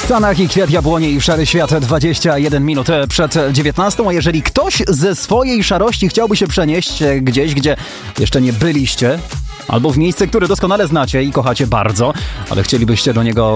Stanach i kwiat jabłoni i szary świat 21 minut przed 19. A jeżeli ktoś ze swojej szarości chciałby się przenieść gdzieś, gdzie jeszcze nie byliście, albo w miejsce, które doskonale znacie i kochacie bardzo, ale chcielibyście do niego